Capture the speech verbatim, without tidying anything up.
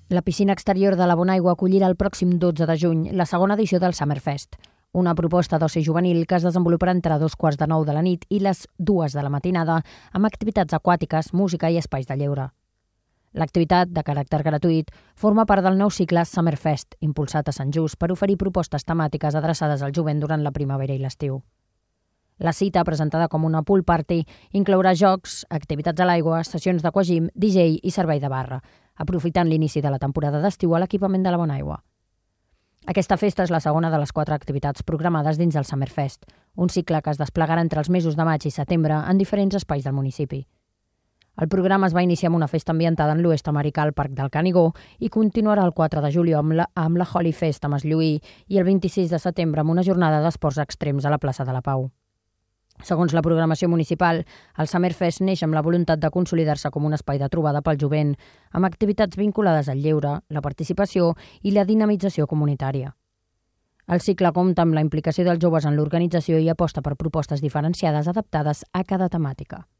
La piscina exterior de la Bonaigua acollirà el pròxim dotze de juny la segona edició del Summerfest, una proposta d'oci juvenil que es desenvoluparà entre dos quarts de nou de la nit i les dues de la matinada amb activitats aquàtiques, música i espais de lleure. L'activitat, de caràcter gratuït, forma part del nou cicle Summerfest, impulsat a Sant Just per oferir propostes temàtiques adreçades al jovent durant la primavera i l'estiu. La cita, presentada com una pool party, inclourà jocs, activitats a l'aigua, sessions d'aquagym, D J i servei de barra, aprofitant l'inici de la temporada d'estiu a l'equipament de la Bonaigua. Aquesta festa és la segona de les quatre activitats programades dins del Summerfest, un cicle que es desplegarà entre els mesos de maig i setembre en diferents espais del municipi. El programa es va iniciar amb una festa ambientada en l'oest americà al Parc del Canigó i continuarà el quatre de juliol amb la, amb la Holy Fest a Maslloí i el vint-i-sis de setembre amb una jornada d'esports extrems a la plaça de la Pau. Segons la programació municipal, el Summerfest neix amb la voluntat de consolidar-se com un espai de trobada pel jovent, amb activitats vinculades al lleure, la participació i la dinamització comunitària. El cicle compta amb la implicació dels joves en l'organització i aposta per propostes diferenciades adaptades a cada temàtica.